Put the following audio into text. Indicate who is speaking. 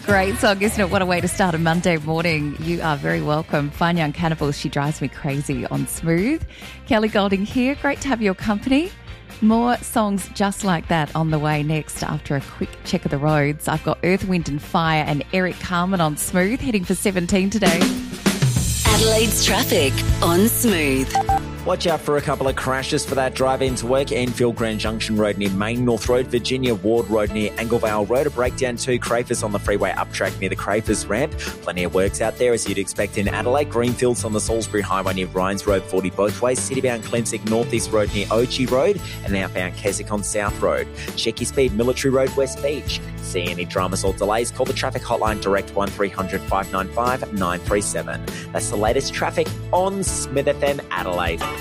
Speaker 1: Great song, isn't it? What a way to start a Monday morning. You are very welcome. Fine Young Cannibals, She Drives Me Crazy on Smooth. Kelly Golding here. Great to have your company. More songs just like that on the way next after a quick check of the roads. I've got Earth, Wind and Fire and Eric Carmen on Smooth, heading for 17 today.
Speaker 2: Adelaide's traffic on Smooth.
Speaker 3: Watch out for a couple of crashes for that drive into work. Enfield Grand Junction Road near Main North Road, Virginia Ward Road near Anglevale Road, a breakdown to Crafers on the freeway up track near the Crafers ramp. Plenty of works out there as you'd expect in Adelaide. Greenfields on the Salisbury Highway near Ryan's Road, 40 both ways. Citybound Clemsick North East Road near Ochi Road and outbound Keswick on South Road. Check your speed, Military Road, West Beach. See any dramas or delays, call the traffic hotline direct 1300 595 937. That's the latest traffic on Smith FM Adelaide.